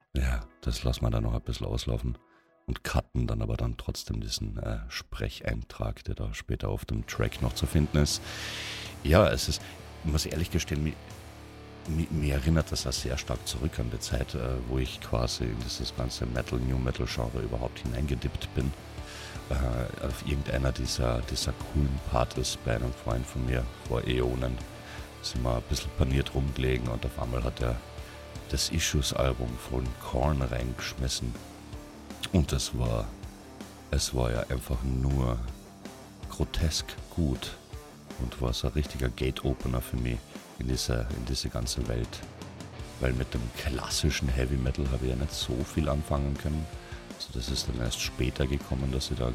Ja, das lassen wir dann noch ein bisschen auslaufen und cutten dann aber dann trotzdem diesen Sprecheintrag, der da später auf dem Track noch zu finden ist. Ja, ich muss ehrlich gestehen, mir erinnert das auch sehr stark zurück an die Zeit, wo ich quasi in dieses ganze Metal, New Metal Genre überhaupt hineingedippt bin. Auf irgendeiner dieser coolen Partys bei einem Freund von mir vor Äonen sind wir ein bisschen paniert rumgelegen und auf einmal hat er das Issues-Album von Korn reingeschmissen. Und es war ja einfach nur grotesk gut und war so ein richtiger Gate-Opener für mich in diese ganze Welt. Weil mit dem klassischen Heavy Metal habe ich ja nicht so viel anfangen können. Also das ist dann erst später gekommen, dass ich da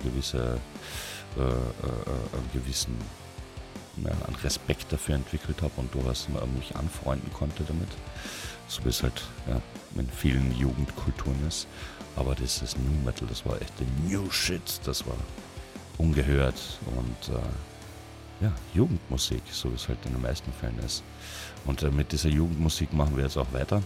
einen gewissen an Respekt dafür entwickelt habe und durchaus mich anfreunden konnte damit. So wie es halt in vielen Jugendkulturen ist. Aber dieses New Metal, das war echt der New Shit. Das war ungehört und Jugendmusik, so wie es halt in den meisten Fällen ist. Und mit dieser Jugendmusik machen wir jetzt auch weiter.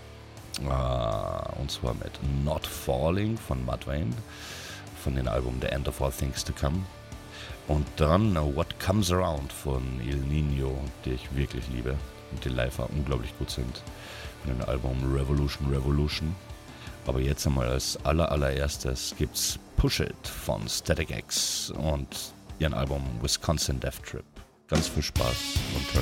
Und zwar mit Not Falling von Mudvayne, von dem Album The End of All Things to Come. Und dann What Comes Around von Il Nino, die ich wirklich liebe und die live auch unglaublich gut sind. Von dem Album Revolution Revolution. Aber jetzt einmal als allererstes gibt's Push It von Static X und ihren Album Wisconsin Death Trip. Ganz viel Spaß und